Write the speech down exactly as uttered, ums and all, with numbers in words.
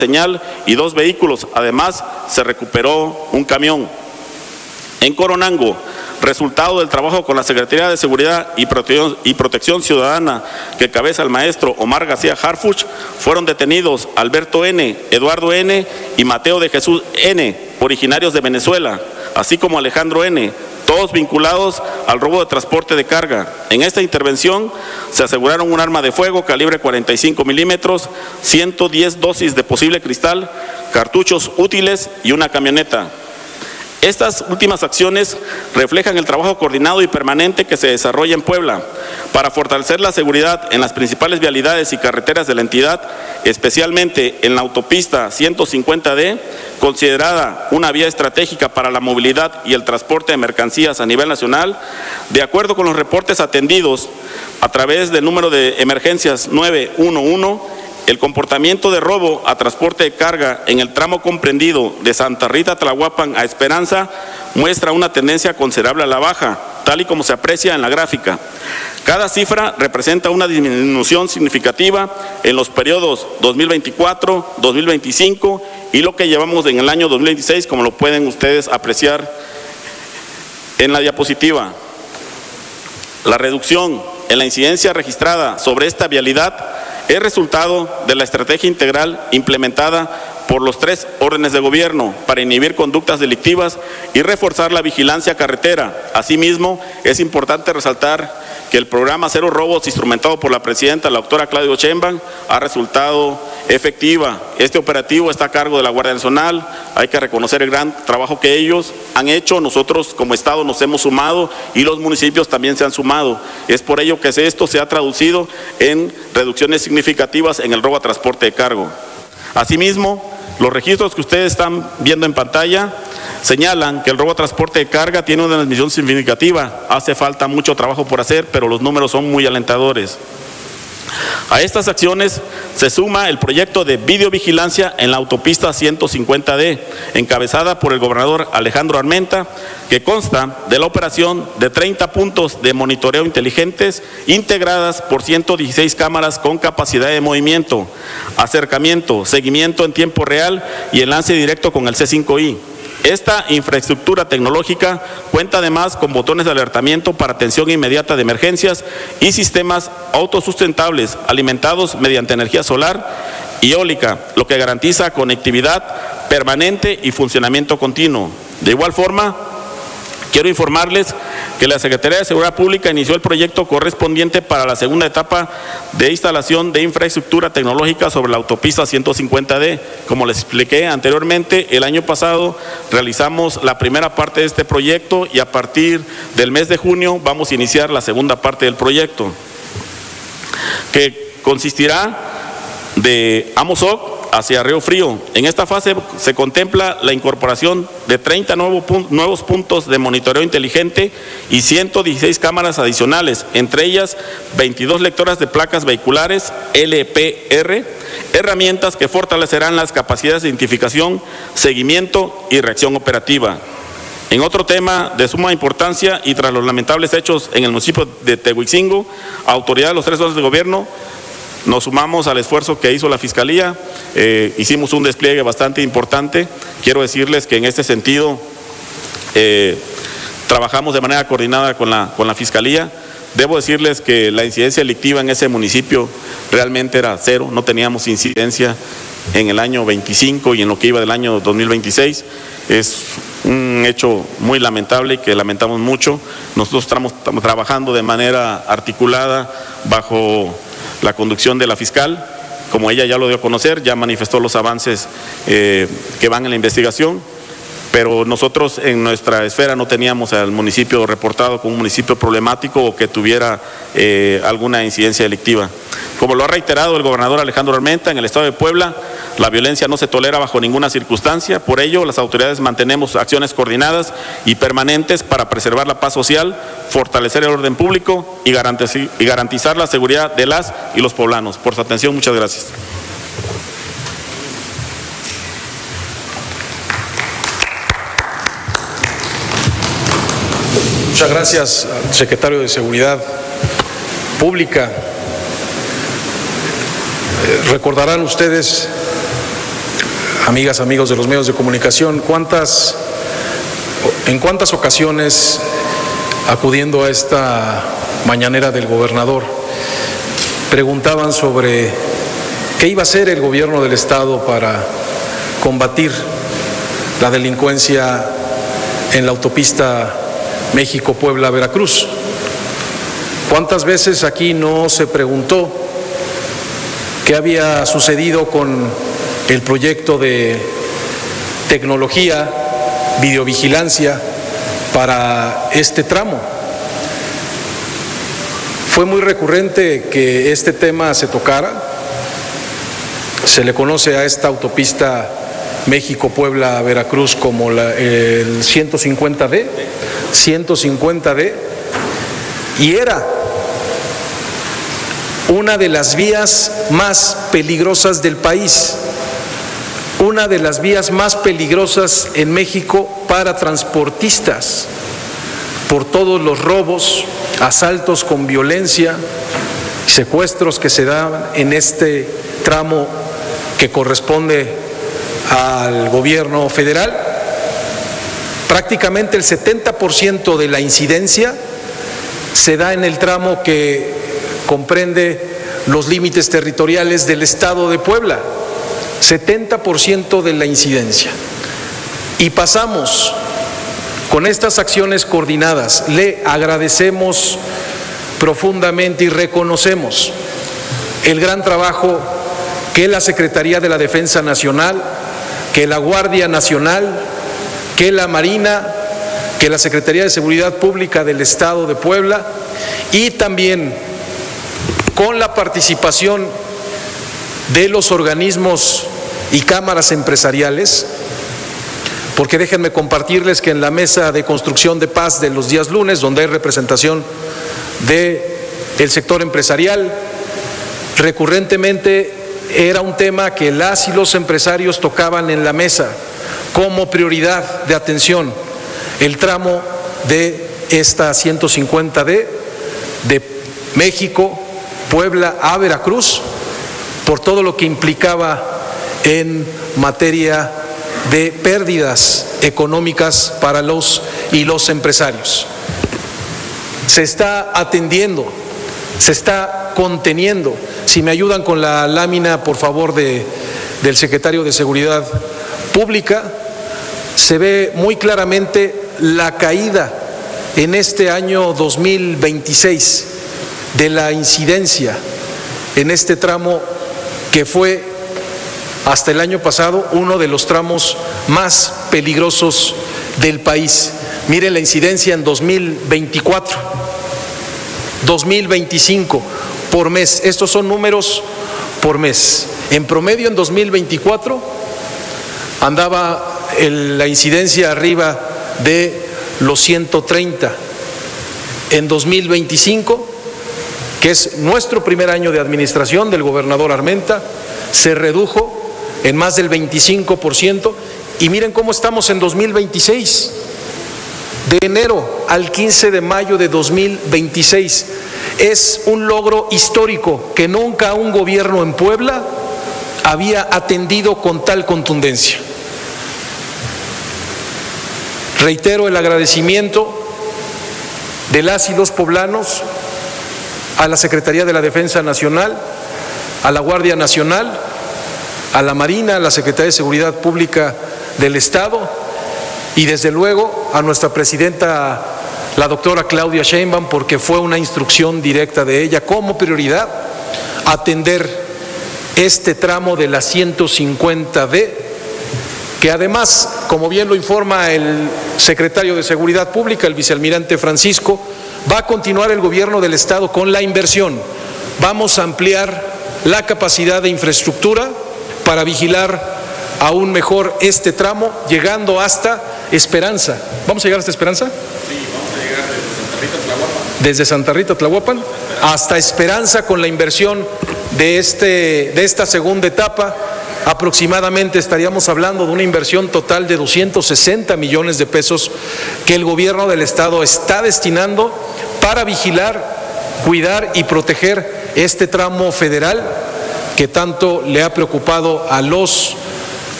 señal y dos vehículos. Además, se recuperó un camión. En Coronango, resultado del trabajo con la Secretaría de Seguridad y Protección, y Protección Ciudadana que cabeza el maestro Omar García Harfuch, fueron detenidos Alberto N., Eduardo N. y Mateo de Jesús N., originarios de Venezuela, así como Alejandro N., todos vinculados al robo de transporte de carga. En esta intervención se aseguraron un arma de fuego calibre cuarenta y cinco milímetros, ciento diez dosis de posible cristal, cartuchos útiles y una camioneta. Estas últimas acciones reflejan el trabajo coordinado y permanente que se desarrolla en Puebla para fortalecer la seguridad en las principales vialidades y carreteras de la entidad, especialmente en la autopista ciento cincuenta D, considerada una vía estratégica para la movilidad y el transporte de mercancías a nivel nacional. De acuerdo con los reportes atendidos a través del número de emergencias nueve uno uno, el comportamiento de robo a transporte de carga en el tramo comprendido de Santa Rita Tlahuapan a Esperanza muestra una tendencia considerable a la baja, tal y como se aprecia en la gráfica. Cada cifra representa una disminución significativa en los periodos dos mil veinticuatro, dos mil veinticinco y lo que llevamos en el año dos mil veintiséis, como lo pueden ustedes apreciar en la diapositiva. La reducción en la incidencia registrada sobre esta vialidad es resultado de la estrategia integral implementada por los tres órdenes de gobierno para inhibir conductas delictivas y reforzar la vigilancia carretera. Asimismo, es importante resaltar que el programa Cero Robos, instrumentado por la presidenta, la doctora Claudia Sheinbaum, ha resultado efectiva. Este operativo está a cargo de la Guardia Nacional. Hay que reconocer el gran trabajo que ellos han hecho. Nosotros como Estado nos hemos sumado y los municipios también se han sumado. Es por ello que esto se ha traducido en reducciones significativas en el robo a transporte de cargo. Asimismo, los registros que ustedes están viendo en pantalla señalan que el robo a transporte de carga tiene una disminución significativa. Hace falta mucho trabajo por hacer, pero los números son muy alentadores. A estas acciones se suma el proyecto de videovigilancia en la autopista ciento cincuenta D, encabezada por el gobernador Alejandro Armenta, que consta de la operación de treinta puntos de monitoreo inteligentes integradas por ciento dieciséis cámaras con capacidad de movimiento, acercamiento, seguimiento en tiempo real y enlace directo con el C cinco I. Esta infraestructura tecnológica cuenta además con botones de alertamiento para atención inmediata de emergencias y sistemas autosustentables alimentados mediante energía solar y eólica, lo que garantiza conectividad permanente y funcionamiento continuo. De igual forma, quiero informarles que la Secretaría de Seguridad Pública inició el proyecto correspondiente para la segunda etapa de instalación de infraestructura tecnológica sobre la autopista ciento cincuenta D. Como les expliqué anteriormente, el año pasado realizamos la primera parte de este proyecto y a partir del mes de junio vamos a iniciar la segunda parte del proyecto, que consistirá de Amozoc hacia Río Frío. En esta fase se contempla la incorporación de treinta nuevos puntos de monitoreo inteligente y ciento dieciséis cámaras adicionales, entre ellas veintidós lectoras de placas vehiculares L P R, herramientas que fortalecerán las capacidades de identificación, seguimiento y reacción operativa. En otro tema de suma importancia y tras los lamentables hechos en el municipio de Tehuicingo, autoridades de los tres órdenes de gobierno nos sumamos al esfuerzo que hizo la Fiscalía, eh, hicimos un despliegue bastante importante. Quiero decirles que en este sentido eh, trabajamos de manera coordinada con la, con la Fiscalía. Debo decirles que la incidencia delictiva en ese municipio realmente era cero, no teníamos incidencia en el año veinticinco y en lo que iba del año dos mil veintiséis. Es un hecho muy lamentable y que lamentamos mucho. Nosotros estamos, estamos trabajando de manera articulada bajo la conducción de la fiscal, como ella ya lo dio a conocer, ya manifestó los avances eh, que van en la investigación, pero nosotros en nuestra esfera no teníamos al municipio reportado como un municipio problemático o que tuviera eh, alguna incidencia delictiva. Como lo ha reiterado el gobernador Alejandro Armenta, en el estado de Puebla, la violencia no se tolera bajo ninguna circunstancia. Por ello, las autoridades mantenemos acciones coordinadas y permanentes para preservar la paz social, fortalecer el orden público y garantizar la seguridad de las y los poblanos. Por su atención, muchas gracias. Muchas gracias al secretario de Seguridad Pública. Eh, recordarán ustedes amigas, amigos de los medios de comunicación, ¿cuántas, en cuántas ocasiones, acudiendo a esta mañanera del gobernador, preguntaban sobre qué iba a hacer el gobierno del Estado para combatir la delincuencia en la autopista México-Puebla-Veracruz? ¿Cuántas veces aquí no se preguntó qué había sucedido con el proyecto de tecnología, videovigilancia para este tramo? Fue muy recurrente que este tema se tocara. Se le conoce a esta autopista México-Puebla-Veracruz como la, el ciento cincuenta D, ciento cincuenta D, y era una de las vías más peligrosas del país, una de las vías más peligrosas en México para transportistas, por todos los robos, asaltos con violencia, secuestros que se dan en este tramo que corresponde al gobierno federal. Prácticamente el setenta por ciento de la incidencia se da en el tramo que comprende los límites territoriales del estado de Puebla, setenta por ciento de la incidencia. Y pasamos con estas acciones coordinadas. Le agradecemos profundamente y reconocemos el gran trabajo que la Secretaría de la Defensa Nacional, que la Guardia Nacional, que la Marina, que la Secretaría de Seguridad Pública del Estado de Puebla, y también con la participación de los organismos y cámaras empresariales, porque déjenme compartirles que en la mesa de construcción de paz de los días lunes, donde hay representación del sector empresarial, recurrentemente era un tema que las y los empresarios tocaban en la mesa como prioridad de atención, el tramo de esta ciento cincuenta D de México, Puebla a Veracruz, por todo lo que implicaba en materia de pérdidas económicas para los y los empresarios. Se está atendiendo, se está conteniendo. Si me ayudan con la lámina, por favor, de, del secretario de Seguridad Pública, se ve muy claramente la caída en este año dos mil veintiséis de la incidencia en este tramo que fue hasta el año pasado uno de los tramos más peligrosos del país. Miren la incidencia en dos mil veinticuatro, dos mil veinticinco por mes. Estos son números por mes. En promedio en dos mil veinticuatro andaba el, la incidencia arriba de los ciento treinta. En dos mil veinticinco, que es nuestro primer año de administración del gobernador Armenta, se redujo en más del veinticinco por ciento, y miren cómo estamos en dos mil veintiséis, de enero al quince de mayo de dos mil veintiséis. Es un logro histórico que nunca un gobierno en Puebla había atendido con tal contundencia. Reitero el agradecimiento de las y los poblanos a la Secretaría de la Defensa Nacional, a la Guardia Nacional, a la Marina, a la Secretaría de Seguridad Pública del Estado y desde luego a nuestra presidenta, la doctora Claudia Sheinbaum, porque fue una instrucción directa de ella como prioridad atender este tramo de la ciento cincuenta D, que además, como bien lo informa el secretario de Seguridad Pública, el vicealmirante Francisco, va a continuar el gobierno del Estado con la inversión. Vamos a ampliar la capacidad de infraestructura para vigilar aún mejor este tramo, llegando hasta Esperanza. ¿Vamos a llegar hasta Esperanza? Sí, vamos a llegar desde Santa Rita, Tlahuapan. Desde Santa Rita, Tlahuapan, hasta Esperanza, con la inversión de, este, de esta segunda etapa. Aproximadamente estaríamos hablando de una inversión total de doscientos sesenta millones de pesos que el gobierno del Estado está destinando para vigilar, cuidar y proteger este tramo federal que tanto le ha preocupado a los